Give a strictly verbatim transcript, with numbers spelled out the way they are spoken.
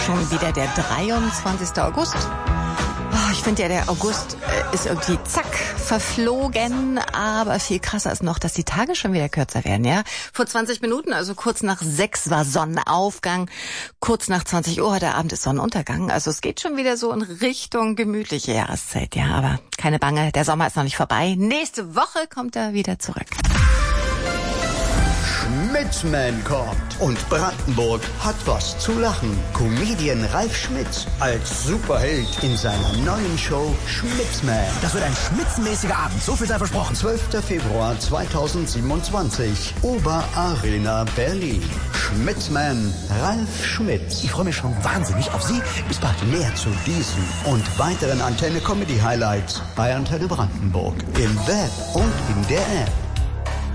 Schon wieder der dreiundzwanzigste August. Oh, ich finde ja, der August äh, ist irgendwie zack verflogen, aber viel krasser ist noch, dass die Tage schon wieder kürzer werden, ja? Vor zwanzig Minuten, also kurz nach sechs war Sonnenaufgang, kurz nach zwanzig Uhr heute Abend ist Sonnenuntergang. Also es geht schon wieder so in Richtung gemütliche Jahreszeit, ja, aber keine Bange, der Sommer ist noch nicht vorbei. Nächste Woche kommt er wieder zurück. Schmitzman kommt und Brandenburg hat was zu lachen. Comedian Ralf Schmitz als Superheld in seiner neuen Show Schmitzman. Das wird ein schmitzmäßiger Abend, so viel sei versprochen. zwölfter Februar zweitausendsiebenundzwanzig, Oberarena Berlin. Schmitzman Ralf Schmitz. Ich freue mich schon wahnsinnig auf Sie. Bis bald. Mehr zu diesen und weiteren Antenne Comedy Highlights bei Antenne Brandenburg im Web und in der App.